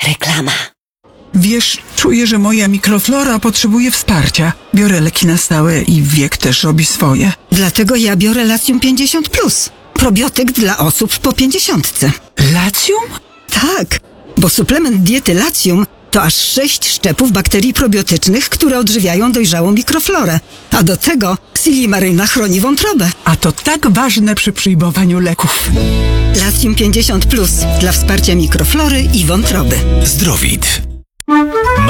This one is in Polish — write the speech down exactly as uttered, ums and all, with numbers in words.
Reklama. Wiesz, czuję, że moja mikroflora potrzebuje wsparcia. Biorę leki na stałe i wiek też robi swoje. Dlatego ja biorę Latium pięćdziesiąt plus. Probiotyk dla osób po pięćdziesiątce. Latium? Tak, bo suplement diety Latium to aż sześć szczepów bakterii probiotycznych, które odżywiają dojrzałą mikroflorę. A do tego Silimaryna chroni wątrobę. A to tak ważne przy przyjmowaniu leków. Latium pięćdziesiąt plus dla wsparcia mikroflory i wątroby. Zdrowit.